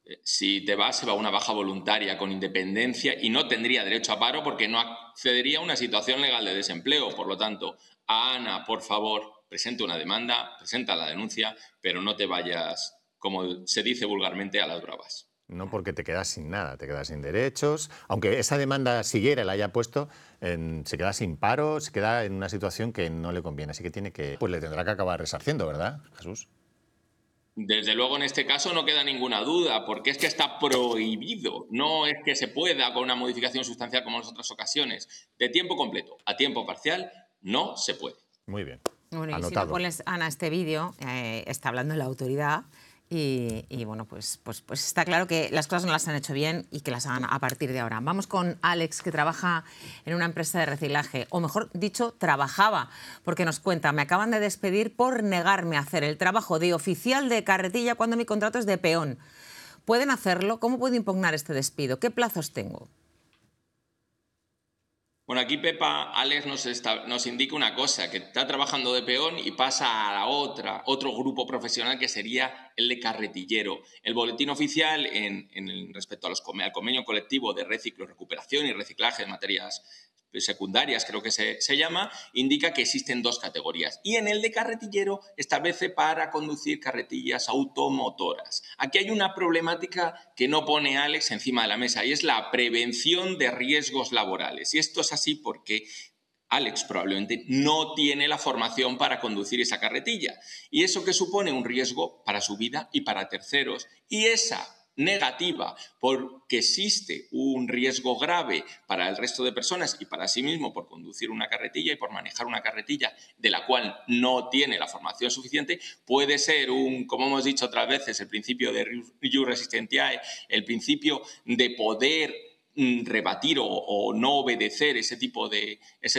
Si te vas, se va a una baja voluntaria con independencia y no tendría derecho a paro porque no accedería a una situación legal de desempleo. Por lo tanto, a Ana, por favor, presente una demanda, presenta la denuncia, pero no te vayas, como se dice vulgarmente, a las bravas. No, porque te quedas sin nada, te quedas sin derechos. Aunque esa demanda siguiera, la haya puesto, se queda sin paro, se queda en una situación que no le conviene. Así que pues le tendrá que acabar resarciendo, ¿verdad, Jesús? Desde luego, en este caso no queda ninguna duda, porque es que está prohibido. No es que se pueda con una modificación sustancial como en las otras ocasiones. De tiempo completo a tiempo parcial no se puede. Muy bien. Bueno, y Anotado. si no pones, Ana, este vídeo, está hablando la autoridad y bueno, pues está claro que las cosas no las han hecho bien y que las hagan a partir de ahora. Vamos con Alex, que trabaja en una empresa de reciclaje, o mejor dicho, trabajaba, porque nos cuenta: me acaban de despedir por negarme a hacer el trabajo de oficial de carretilla cuando mi contrato es de peón. ¿Pueden hacerlo? ¿Cómo puedo impugnar este despido? ¿Qué plazos tengo? Bueno, aquí Pepa, Alex nos indica una cosa, que está trabajando de peón y pasa a la otro grupo profesional que sería el de carretillero. El boletín oficial, respecto al convenio colectivo de reciclo, recuperación y reciclaje de materias secundarias, creo que se llama, indica que existen dos categorías. Y en el de carretillero establece para conducir carretillas automotoras. Aquí hay una problemática que no pone Alex encima de la mesa y es la prevención de riesgos laborales. Y esto es así porque Alex probablemente no tiene la formación para conducir esa carretilla. Y eso que supone un riesgo para su vida y para terceros. Y esa negativa porque existe un riesgo grave para el resto de personas y para sí mismo por conducir una carretilla y por manejar una carretilla de la cual no tiene la formación suficiente, puede ser como hemos dicho otras veces, el principio de Ius Resistentiae, el principio de poder rebatir o no obedecer ese tipo de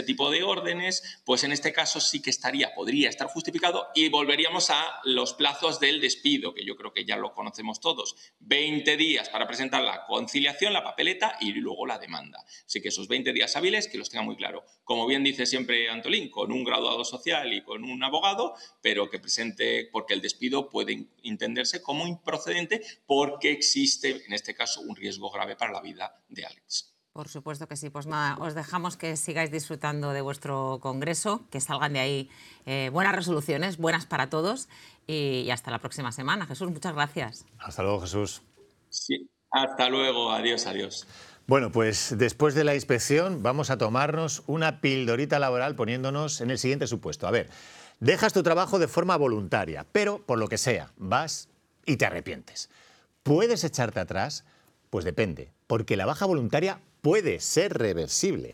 órdenes, pues en este caso sí que podría estar justificado y volveríamos a los plazos del despido, que yo creo que ya lo conocemos todos. 20 días para presentar la conciliación, la papeleta y luego la demanda. Así que esos 20 días hábiles que los tenga muy claro. Como bien dice siempre Antolín, con un graduado social y con un abogado, pero que presente, porque el despido puede entenderse como improcedente porque existe, en este caso, un riesgo grave para la vida de Alex. Por supuesto que sí. Pues nada, os dejamos que sigáis disfrutando de vuestro congreso, que salgan de ahí buenas resoluciones, buenas para todos, y hasta la próxima semana. Jesús, muchas gracias. Hasta luego, Jesús. Sí, hasta luego. Adiós, adiós. Bueno, pues después de la inspección vamos a tomarnos una pildorita laboral poniéndonos en el siguiente supuesto. A ver, dejas tu trabajo de forma voluntaria, pero por lo que sea, vas y te arrepientes. ¿Puedes echarte atrás? Pues depende, porque la baja voluntaria puede ser reversible.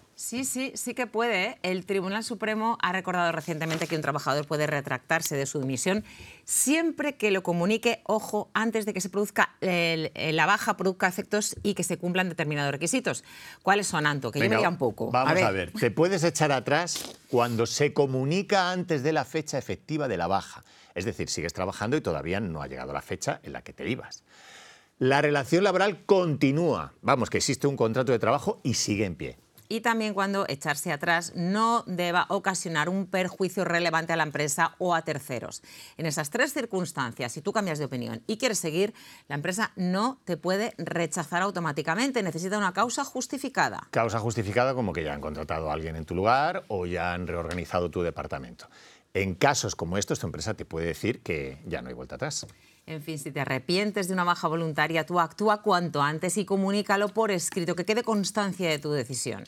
Sí que puede, ¿eh? El Tribunal Supremo ha recordado recientemente que un trabajador puede retractarse de su dimisión siempre que lo comunique, ojo, antes de que se produzca la baja, produzca efectos y que se cumplan determinados requisitos. ¿Cuáles son, Anto? Que yo veía un poco. Vamos a ver, te puedes echar atrás cuando se comunica antes de la fecha efectiva de la baja. Es decir, sigues trabajando y todavía no ha llegado la fecha en la que te ibas. La relación laboral continúa. Vamos, que existe un contrato de trabajo y sigue en pie. Y también cuando echarse atrás no deba ocasionar un perjuicio relevante a la empresa o a terceros. En esas tres circunstancias, si tú cambias de opinión y quieres seguir, la empresa no te puede rechazar automáticamente. Necesita una causa justificada. Causa justificada como que ya han contratado a alguien en tu lugar o ya han reorganizado tu departamento. En casos como estos, tu empresa te puede decir que ya no hay vuelta atrás. En fin, si te arrepientes de una baja voluntaria, tú actúa cuanto antes y comunícalo por escrito, que quede constancia de tu decisión.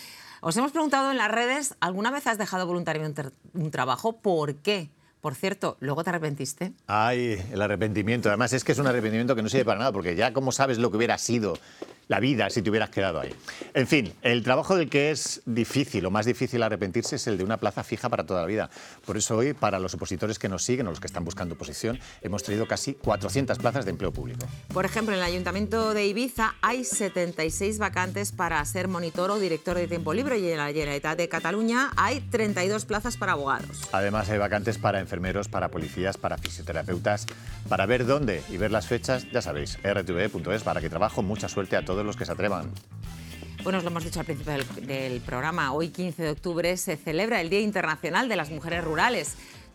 Os hemos preguntado en las redes, ¿alguna vez has dejado voluntariamente un trabajo? ¿Por qué? Por cierto, ¿luego te arrepentiste? Ay, el arrepentimiento. Además, es que es un arrepentimiento que no sirve para nada, porque ya como sabes lo que hubiera sido la vida si te hubieras quedado ahí. En fin, el trabajo del que es difícil o más difícil arrepentirse es el de una plaza fija para toda la vida. Por eso hoy, para los opositores que nos siguen o los que están buscando oposición, hemos traído casi 400 plazas de empleo público. Por ejemplo, en el Ayuntamiento de Ibiza hay 76 vacantes para ser monitor o director de tiempo libre y en la Generalitat de Cataluña hay 32 plazas para abogados. Además, hay vacantes para enfermeros, para policías, para fisioterapeutas. Para ver dónde y ver las fechas, ya sabéis, rtve.es, para que trabajo. Mucha suerte a todos los que se atrevan. Bueno, os lo hemos dicho al principio del programa, hoy 15 de octubre se celebra el Día Internacional de las Mujeres Rurales.